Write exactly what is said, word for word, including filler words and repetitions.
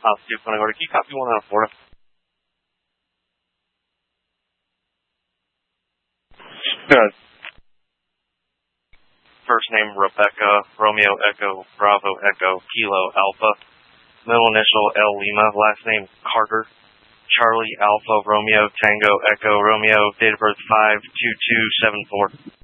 Altitude Punta Gorda. Can you copy one out of Florida? Good. First name Rebecca, Romeo Echo, Bravo Echo, Kilo Alpha. Middle initial L Lima. Last name Carter. Charlie Alpha Romeo Tango Echo Romeo. Date of birth five two two seven four.